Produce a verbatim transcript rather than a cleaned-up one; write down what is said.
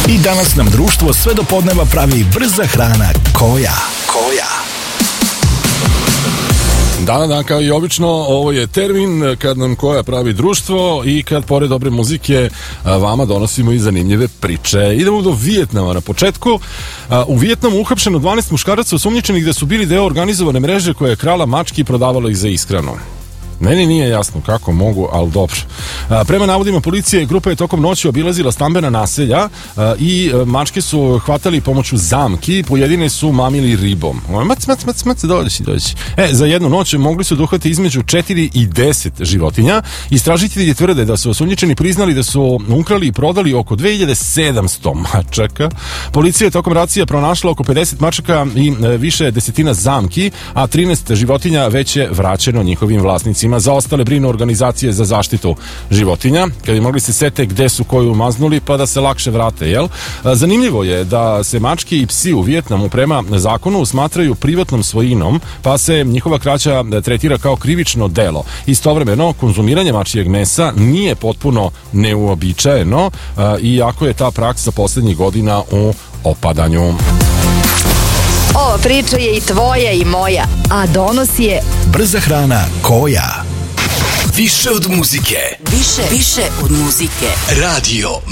I danas nam društvo sve do podneva pravi brza hrana koja. Koja. Da, da, kao i obično, ovo je termin kad nam koja pravi društvo i kad pored dobre muzike vama donosimo i zanimljive priče. Idemo do Vijetnama na početku. U Vijetnamu uhapšeno dvanaest muškaraca osumnjičenih da su bili deo organizovane mreže koja je krala mački i prodavala ih za ishranu. Meni nije jasno kako mogu, ali dobro. Prema navodima policije, grupa je tokom noći obilazila stambena naselja i mačke su hvatali pomoću zamki, pojedine su mamili ribom. Mac, mac, mac, mac, dođi, dođi. E, za jednu noć mogli su uhvatiti između četiri i deset životinja. Istražitelji tvrde da su osumnjičeni priznali da su ukrali i prodali oko dve hiljade sedamsto mačaka. Policija je tokom racija pronašla oko pedeset mačaka i više desetina zamki, a trinaest životinja već je vraćeno njihovim vlasnicima. Za ostale brinu organizacije za zaštitu životinja, kad bi mogli se sete gde su koju maznuli pa da se lakše vrate, jel? Zanimljivo je da se mačke i psi u Vijetnamu prema zakonu smatraju privatnom svojinom, pa se njihova krađa tretira kao krivično delo. Istovremeno, konzumiranje mačjeg mesa nije potpuno neuobičajeno, iako je ta praksa poslednjih godina u opadanju. Ova priča je i tvoja i moja, a donos je brza hrana koja. Više od muzike. Više, više od muzike. Radio